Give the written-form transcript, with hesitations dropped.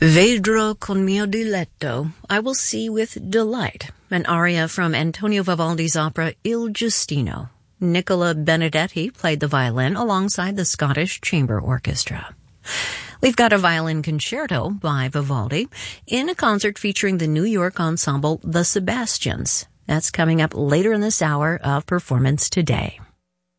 Vedrò con mio diletto, I will see with delight, an aria from Antonio Vivaldi's opera Il Giustino. Nicola Benedetti played the violin alongside the Scottish Chamber Orchestra. We've got a violin concerto by Vivaldi in a concert featuring the New York ensemble The Sebastians. That's coming up later in this hour of Performance Today.